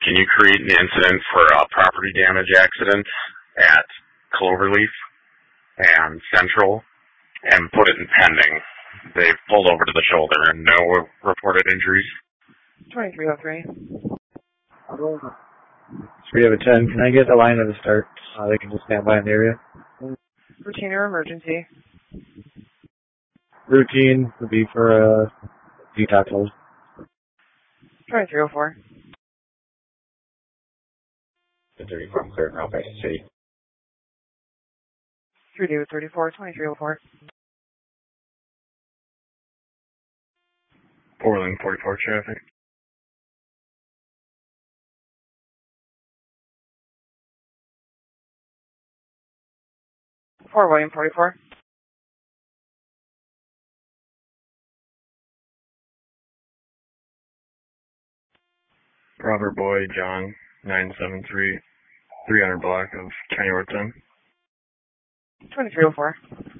Can you create an incident for a property damage accident at Cloverleaf and Central and put it in pending? They've pulled over to the shoulder and no reported injuries. 2303. We have a 10. Can I get the line at the start? They can just stand by in the area. Routine or emergency? Routine would be for detox load. 2304. 34, I'm clear now, back to city. 3 David 34, 2304. Portland 44 traffic. 4 William 44. Robert Boyd, John, 973, 300 block of County Road 10. 2304.